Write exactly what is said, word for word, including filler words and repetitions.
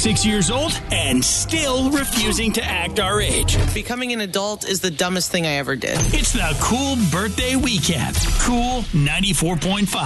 twenty-six years old and still refusing to act our age. Becoming an adult is the dumbest thing I ever did. It's the Cool Birthday Weekend. Cool ninety-four point five.